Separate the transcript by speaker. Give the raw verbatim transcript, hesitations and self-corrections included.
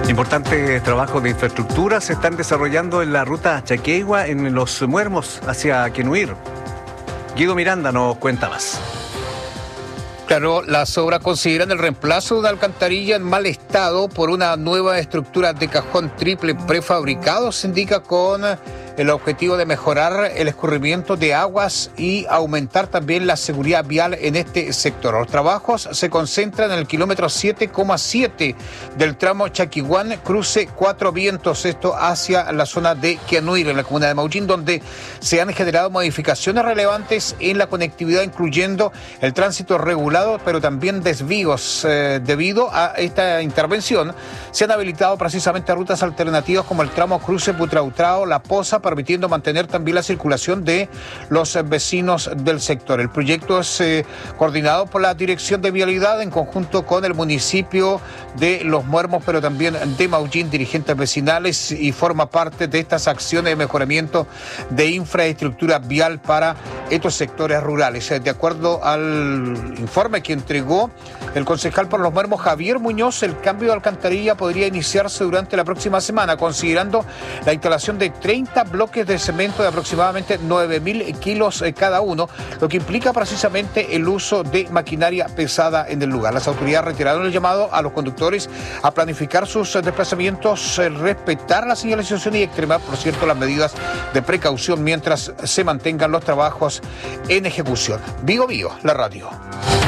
Speaker 1: Importantes trabajos de infraestructura se están desarrollando en la ruta Chaquegua, en Los Muermos, hacia Quenuir. Guido Miranda nos cuenta más.
Speaker 2: Claro, las obras consideran el reemplazo de una alcantarilla en mal estado por una nueva estructura de cajón triple prefabricado, se indica, con el objetivo de mejorar el escurrimiento de aguas y aumentar también la seguridad vial en este sector. Los trabajos se concentran en el kilómetro siete coma siete del tramo Chaquiguán, cruce Cuatro Vientos, esto hacia la zona de Quenuir, en la comuna de Maullín, donde se han generado modificaciones relevantes en la conectividad, incluyendo el tránsito regulado, pero también desvíos. Eh, debido a esta intervención, se han habilitado precisamente rutas alternativas como el tramo cruce Butrautrao, La Poza, permitiendo mantener también la circulación de los vecinos del sector. El proyecto es eh, coordinado por la Dirección de Vialidad en conjunto con el municipio de Los Muermos, pero también de Maullín, dirigentes vecinales, y forma parte de estas acciones de mejoramiento de infraestructura vial para estos sectores rurales. De acuerdo al informe que entregó el concejal por Los Muermos, Javier Muñoz, el cambio de alcantarilla podría iniciarse durante la próxima semana, considerando la instalación de treinta bloques de cemento de aproximadamente nueve mil kilos cada uno, lo que implica precisamente el uso de maquinaria pesada en el lugar. Las autoridades retiraron el llamado a los conductores a planificar sus desplazamientos, respetar la señalización y extremar, por cierto, las medidas de precaución mientras se mantengan los trabajos en ejecución. Vigo Vigo, la radio.